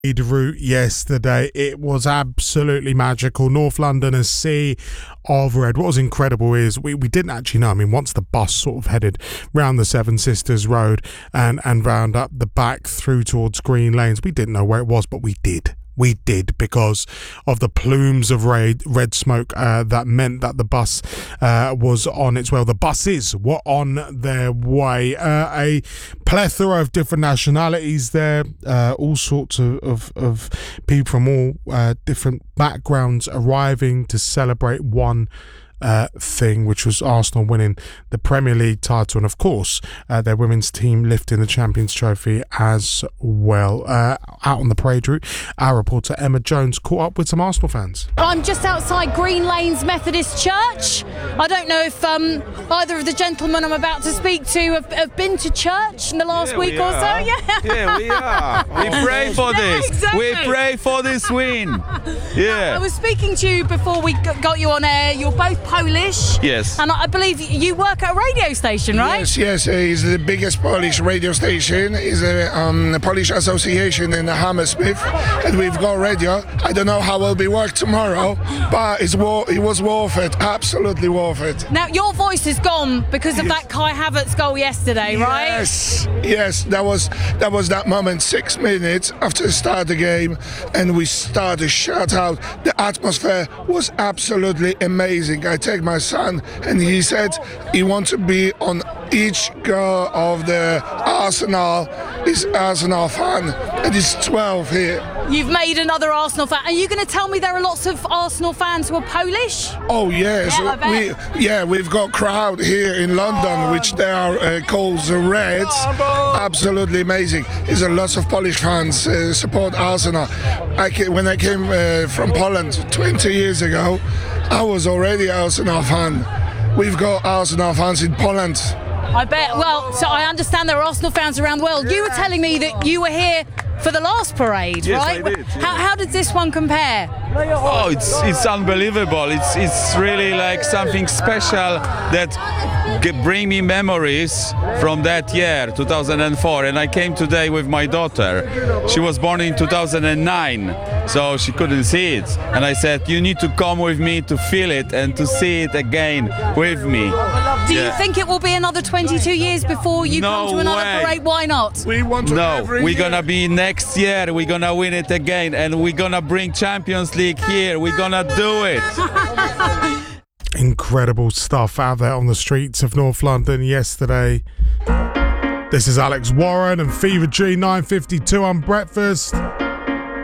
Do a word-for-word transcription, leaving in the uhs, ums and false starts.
route yesterday. It was absolutely magical. North London, a sea of red. What was incredible is we, we didn't actually know. I mean, once the bus sort of headed round the Seven Sisters Road and, and round up the back through towards Green Lanes, we didn't know where it was, but we did. We did because of the plumes of red, red smoke uh, that meant that the bus uh, was on its way. The buses were on their way. Uh, a plethora of different nationalities there, uh, all sorts of, of, of people from all uh, different backgrounds arriving to celebrate one Uh, thing, which was Arsenal winning the Premier League title, and of course uh, their women's team lifting the Champions Trophy as well. Uh, out on the parade route, our reporter Emma Jones caught up with some Arsenal fans. I'm just outside Green Lanes Methodist Church. I don't know if um, either of the gentlemen I'm about to speak to have, have been to church in the last yeah, week we or are. so. Yeah, yeah, we are. We pray for Yeah, this. exactly. We pray for this win. Yeah. I was speaking to you before we got you on air. You're both Polish. Yes. And I believe you work at a radio station, right? Yes, yes. uh, It's the biggest Polish radio station. It's a, um, a Polish association in Hammersmith, and we've got radio. I don't know how it will be work tomorrow, but it's wo- it was worth it. Absolutely worth it. Now, your voice is gone because of Yes. that Kai Havertz goal yesterday, right? Yes, yes. That was that was that moment. Six minutes after the start of the game, and we started to shout out. The atmosphere was absolutely amazing. I take my son, and he said he wants to be on each goal of the Arsenal. He's Arsenal fan, and he's twelve here. You've made another Arsenal fan. Are you going to tell me there are lots of Arsenal fans who are Polish? Oh yes, Yeah, I bet. we yeah we've got crowd here in London, which they are uh, called the Reds. Absolutely amazing. There's a lot of Polish fans uh, support Arsenal. I ca- when I came uh, from Poland twenty years ago, I was already Arsenal fan. We've got Arsenal fans in Poland. I bet. Well, so I understand there are Arsenal fans around the world. You were telling me that you were here for the last parade, Yes, right? I did, yeah. How, how did this one compare? Oh, it's it's unbelievable. It's it's really like something special that g- bring me memories from that year, two thousand four. And I came today with my daughter. She was born in two thousand nine, so she couldn't see it. And I said, you need to come with me to feel it and to see it again with me. Do you Yeah. think it will be another twenty-two years before you No come to another way. parade? Why not? We want to No, every we're year. gonna be next year. We're gonna win it again, and we're gonna bring Champions League here. We're gonna do it. Incredible stuff out there on the streets of North London yesterday. This is Alex Warren and Fever G nine fifty-two on Breakfast.